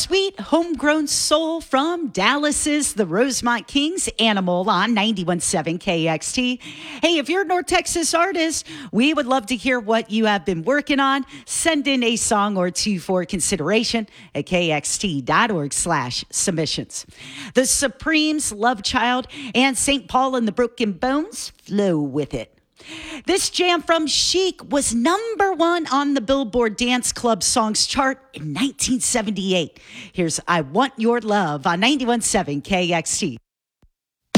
Sweet homegrown soul from Dallas's the Rosemont Kings, Animal on 91.7 KXT. Hey, if you're a North Texas artist, we would love to hear what you have been working on. Send in a song or two for consideration at kxt.org/submissions. The Supremes, Love Child, and St. Paul and the Broken Bones flow with it. This jam from Chic was #1 on the Billboard Dance Club Songs chart in 1978. Here's I Want Your Love on 91.7 KXT.